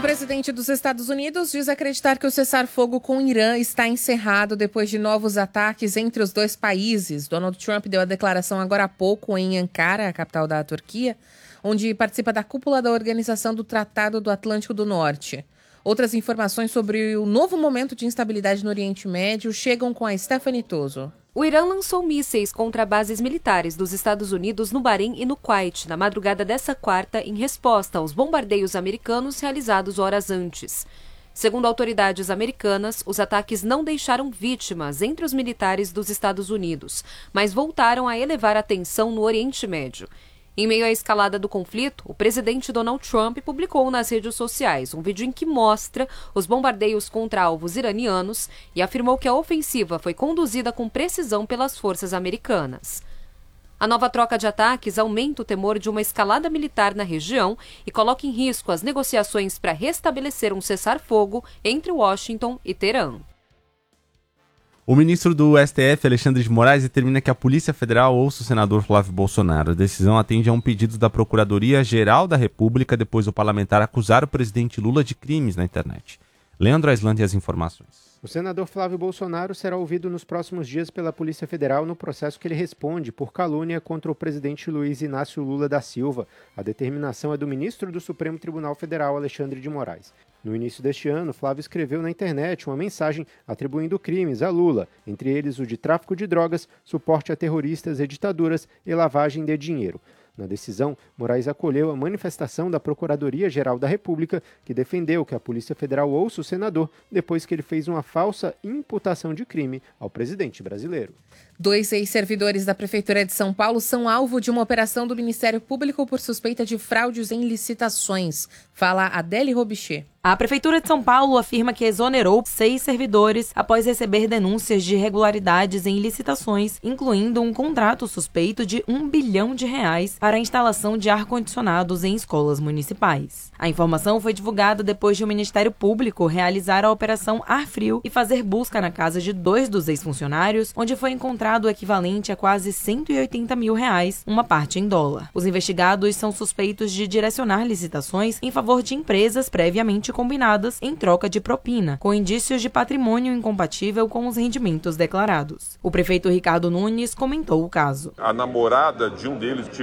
presidente dos Estados Unidos diz acreditar que o cessar-fogo com o Irã está encerrado depois de novos ataques entre os dois países. Donald Trump deu a declaração agora há pouco em Ankara, a capital da Turquia, onde participa da cúpula da Organização do Tratado do Atlântico do Norte. Outras informações sobre o novo momento de instabilidade no Oriente Médio chegam com a Stephanie Toso. O Irã lançou mísseis contra bases militares dos Estados Unidos no Bahrein e no Kuwait na madrugada dessa quarta, em resposta aos bombardeios americanos realizados horas antes. Segundo autoridades americanas, os ataques não deixaram vítimas entre os militares dos Estados Unidos, mas voltaram a elevar a tensão no Oriente Médio. Em meio à escalada do conflito, o presidente Donald Trump publicou nas redes sociais um vídeo em que mostra os bombardeios contra alvos iranianos e afirmou que a ofensiva foi conduzida com precisão pelas forças americanas. A nova troca de ataques aumenta o temor de uma escalada militar na região e coloca em risco as negociações para restabelecer um cessar-fogo entre Washington e Teherã. O ministro do STF, Alexandre de Moraes, determina que a Polícia Federal ouça o senador Flávio Bolsonaro. A decisão atende a um pedido da Procuradoria-Geral da República depois do parlamentar acusar o presidente Lula de crimes na internet. Leandro Aislan tem as informações. O senador Flávio Bolsonaro será ouvido nos próximos dias pela Polícia Federal no processo que ele responde por calúnia contra o presidente Luiz Inácio Lula da Silva. A determinação é do ministro do Supremo Tribunal Federal, Alexandre de Moraes. No início deste ano, Flávio escreveu na internet uma mensagem atribuindo crimes a Lula, entre eles o de tráfico de drogas, suporte a terroristas e ditaduras e lavagem de dinheiro. Na decisão, Moraes acolheu a manifestação da Procuradoria-Geral da República, que defendeu que a Polícia Federal ouça o senador depois que ele fez uma falsa imputação de crime ao presidente brasileiro. 2 ex-servidores da Prefeitura de São Paulo são alvo de uma operação do Ministério Público por suspeita de fraudes em licitações. Fala Adele Robichê. A Prefeitura de São Paulo afirma que exonerou 6 servidores após receber denúncias de irregularidades em licitações, incluindo um contrato suspeito de R$1 bilhão para a instalação de ar-condicionados em escolas municipais. A informação foi divulgada depois de o Ministério Público realizar a Operação Ar Frio e fazer busca na casa de 2 dos ex-funcionários, onde foi encontrado o equivalente a quase R$180 mil, uma parte em dólar. Os investigados são suspeitos de direcionar licitações em favor de empresas previamente combinadas em troca de propina, com indícios de patrimônio incompatível com os rendimentos declarados. O prefeito Ricardo Nunes comentou o caso. A namorada de um deles